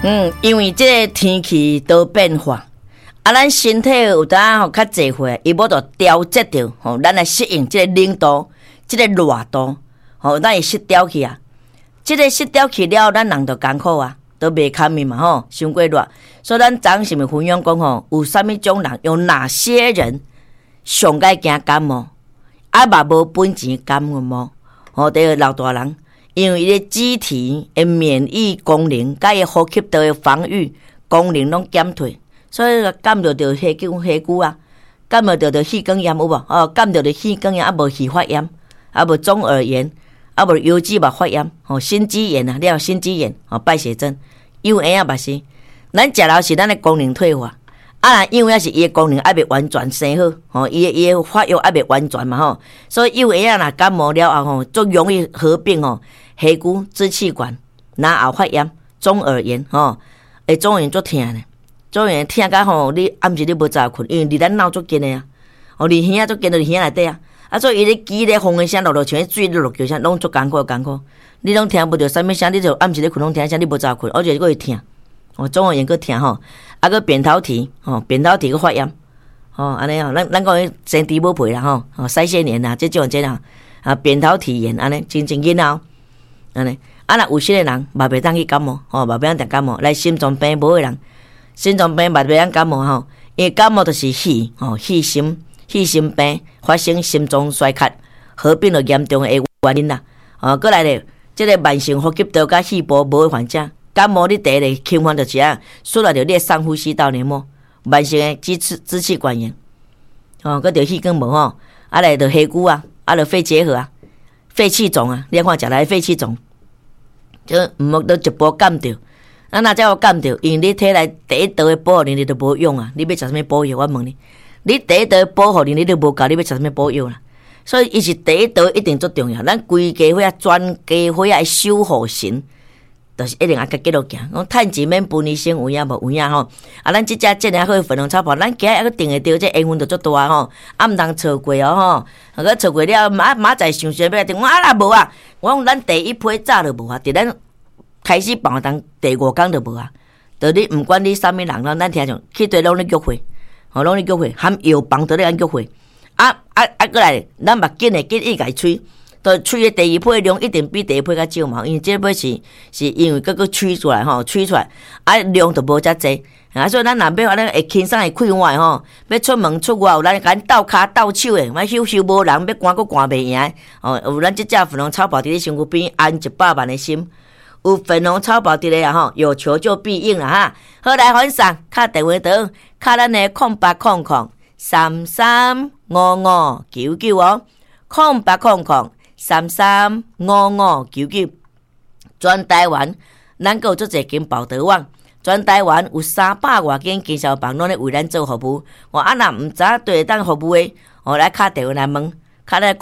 因为这个天气都变化，咱身体有当吼较济岁，伊要着调节着吼，咱来适应这个冷度、这个热度，吼，咱会失调去啊。这个失调去了，咱人就艰苦啊，都袂堪面嘛吼，伤过热。所以咱昨是咪分享讲吼，有啥物种人，有哪些人上该惊感冒，嘛无本钱感冒，吼，这个老大人。因为伊个机体的免疫功能，甲伊呼吸道的防御功能拢减退，所以感冒着黑菇啊，感冒着气管炎有无？感冒着气管炎，无气发炎，无中耳炎，无腰肌肉发炎，心肌炎啊，了心肌炎，败血症，幼婴嘛是，咱食了是咱的功能退化，幼婴是伊的功能还未完全生好，伊的发育还未完全嘛吼，所以幼婴若感冒了后最容易合并黑菇、支气管、然后发炎、中耳炎中耳炎足疼呢，中耳炎疼甲你暗时你无早困，因为离咱脑足近的啊，离耳仔足近，就离耳仔内底啊，所以伊咧机咧风的声落像水落叫声，拢足艰苦，你拢听不着啥物声，你就暗时咧困拢听声，你无早困，而且佫会疼，中耳炎佫疼佫扁桃体佫发炎，安尼咱讲生猪无皮啦腮腺炎啦，这种扁桃体炎安尼，真紧后。安尼，若有些个人嘛袂当去感冒，嘛袂当感冒。来心脏病无个人，心脏病嘛袂当感冒因为感冒就是气心病发生心脏衰竭，合并了严重的原因啦。过来咧，这个慢性呼吸道甲气部无患者，感冒你第一个侵犯就是损害着你的上呼吸道黏膜，慢性的支气管炎，佮着气管无来着黑菇着肺结核肺气肿你看食来肺气肿。就毋好都一波感着，若才有感着，因为你体内第一道的保护能力都无用啊！你要食啥物保药？我问你第一道的保护能力都无够，你要食啥物保药啦？所以伊是第一道一定足重要。咱规家伙全家伙的守护神，就是一定要继续行。讲趁钱免分医生有影无有影咱即只好的粉红草泡，咱今日还定会着这盐分就足大毋通错过佮错过了马在想要来定，我啦无我讲咱第一批早就无伫咱开始办当第5天就无就你毋管你啥物人咱听上去对拢咧约会，拢咧约会，含药房都咧约会，过来，咱目镜的紧伊家吹。就吹的第二批量一定比第一批较少嘛，因为这批是因为个吹出来吹出来，量就无遮济，所以咱若要会轻松会开外要出门出外有咱敢斗骹斗手的，莫休无人，要赶佫赶袂赢有咱即只粉红草包伫咧身躯边，安100万的心，有粉红草包伫咧有求就必应啦好来分享，敲电话倒，敲咱的0800335599 0800335599，全台湾咱有足侪间报道网，全台湾有300多间经销房拢咧为咱做服务。若毋知对当服务的，来敲电话来问，敲来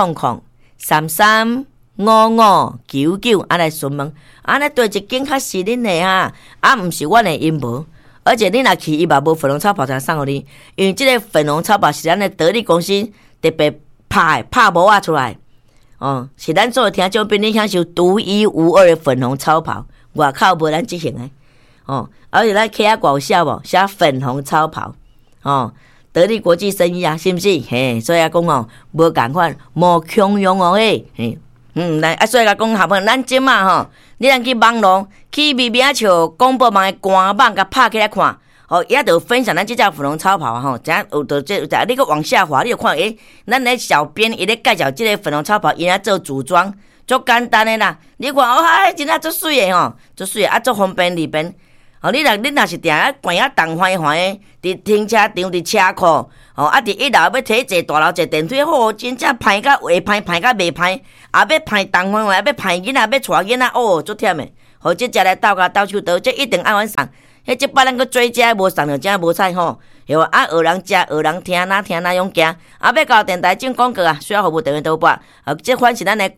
0800335599，来询问，来对一间较是恁的毋是阮的阴谋。而且你若去伊嘛无粉红草泡茶送互你，因为即个粉红草泡是咱的得力公司特别拍模出来。是咱做的听众比你享受独一无二的粉红超跑，外口无咱即型的而且咱 K 有写无写粉红超跑得力国际生意是不是？嘿，所以讲无共款，无强用来所以讲下半咱即马你通去网络去微微笑广播网的官网甲拍起来看。也就分享咱这只粉红超跑真有就这你个往下滑，你就看咱的小编伊咧介绍这个粉红超跑，伊咧做组装，足简单的啦。你看真正足水的足水的足方便利便。你若是定掼动欢欢的，伫停车场伫车库伫1楼要摕坐大楼坐电梯真正歹甲会歹甲袂歹，要歹动欢欢，要歹囡仔，要带囡仔足忝的。这只来斗甲斗手刀，这一定爱阮送。即摆咱个做食无送着真无彩学人食，学人听哪用行。要到电台进广告需要服务电话倒拨。这款是咱的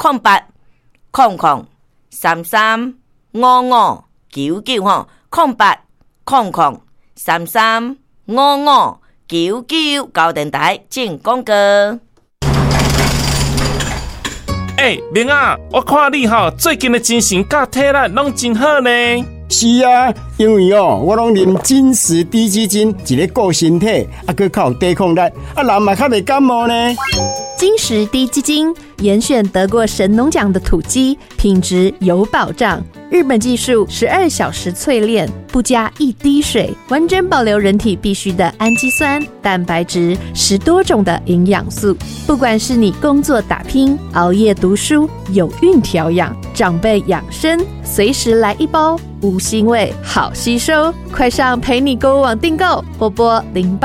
08003355990800335599到电台进广告。 明啊，我看你最近的精神甲体力拢真好呢。 是啊，因为我拢啉金石低基金，一个顾身体，还较有抵抗力，人嘛较袂感冒呢。 金石低基金严选得过神农奖的土鸡，品质有保障。日本技术12小时淬炼，不加一滴水，完整保留人体必需的氨基酸、蛋白质，10多种的营养素。不管是你工作打拼、熬夜读书、有孕调养、长辈养生，随时来一包，无腥味，好吸收。快上陪你购物网订购，拨拨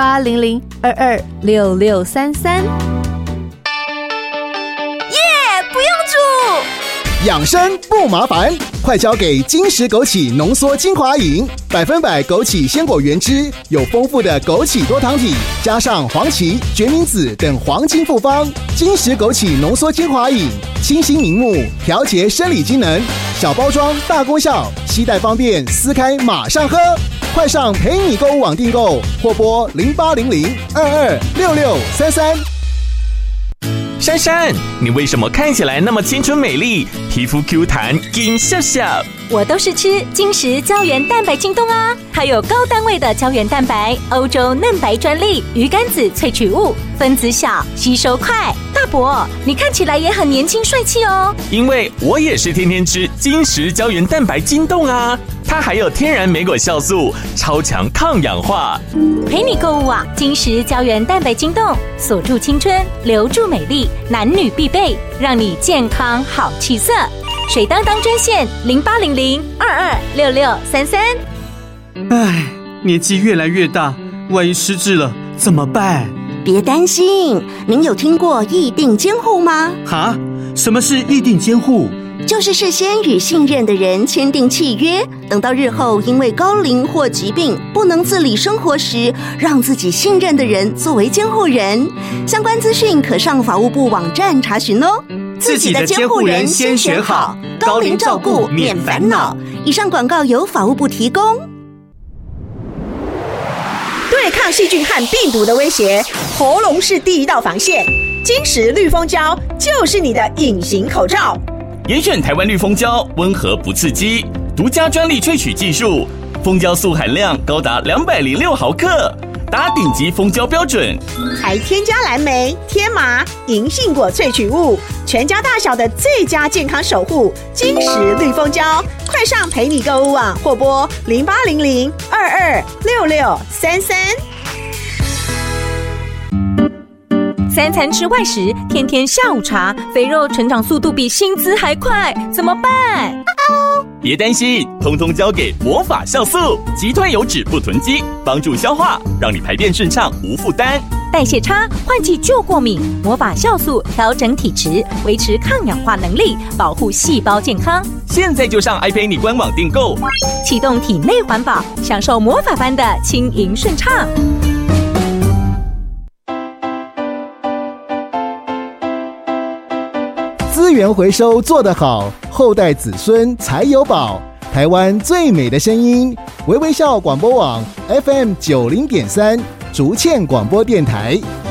0800226633。 不用煮， 养生不麻烦，快交给金石枸杞浓缩精华饮，100%枸杞鲜果原汁，有丰富的枸杞多糖体，加上黄芪、决明子等黄金复方。金石枸杞浓缩精华饮，清新明目，调节生理机能，小包装大功效，携带方便，撕开马上喝。快上陪你购物网订购，或拨0800226633。 珊珊，你为什么看起来那么清纯美丽，皮肤 Q 弹金笑笑？ 我都是吃金石胶原蛋白晶冻啊，它有高单位的胶原蛋白，欧洲嫩白专利，鱼肝子萃取物，分子小，吸收快。大伯，你看起来也很年轻帅气哦。 因为我也是天天吃金石胶原蛋白晶冻啊，它还有天然莓果酵素，超强抗氧化。 陪你购物网，金石胶原蛋白晶冻，锁住青春，留住美丽，男女必备，让你健康好气色。水当当专线0800226633。 唉，年纪越来越大，万一失智了怎么办？ 别担心，您有听过议定监护吗？ 哈？什么是议定监护？ 就是事先与信任的人签订契约，等到日后因为高龄或疾病不能自理生活时，让自己信任的人作为监护人。相关资讯可上法务部网站查询哦。 自己的监护人先选好， 高龄照顾免烦恼。以上广告由法务部提供。 对抗细菌和病毒的威胁，喉咙是第一道防线。金石绿蜂胶就是你的隐形口罩。 严选台湾绿蜂胶，温和不刺激，独家专利萃取技术，蜂胶素含量高达206毫克，达顶级蜂胶标准， 还添加蓝莓、天麻、银杏果萃取物，全家大小的最佳健康守护。金石绿蜂胶，快上陪你购物网或拨0800226633。 3餐吃外食，天天下午茶，肥肉成长速度比薪资还快，怎么办？ 别担心，通通交给魔法酵素，击退油脂不囤积，帮助消化，让你排便顺畅无负担。 代谢差，换季就过敏，魔法酵素调整体质，维持抗氧化能力，保护细胞健康。 现在就上爱陪你官网订购， 启动体内环保，享受魔法般的轻盈顺畅。 资源回收做得好，后代子孙才有宝。台湾最美的声音，微微笑广播网 FM90.3，竹堑广播电台。